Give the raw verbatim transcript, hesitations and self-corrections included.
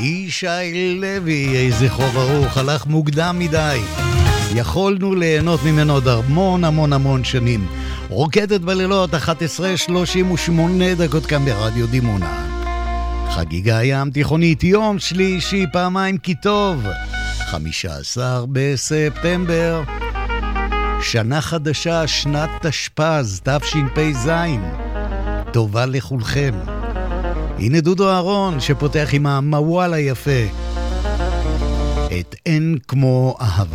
ישי לוי, איזה זכרו ברוך, הלך מוקדם מדי. יכולנו ליהנות ממנו עוד המון המון המון שנים. רוקדת בלילות, אחת עשרה שלושים ושמונה דקות כאן ברדיו דימונה. חגיגה ים תיכונית, יום שלישי, פעמיים כי טוב. חמישה עשר בספטמבר. שנה חדשה, שנת תשפ"ז, תשפ"ז. טובה לכולכם. הנה דודו אהרון שפותח עם המוואל היפה. את אין כמו אהבה.